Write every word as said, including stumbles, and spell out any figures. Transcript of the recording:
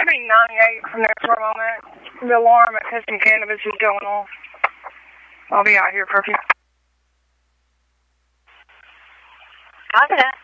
I mean ninety-eight from there for a moment. The alarm at Custom Cannabis is going off. I'll be out here for a few. Copy that.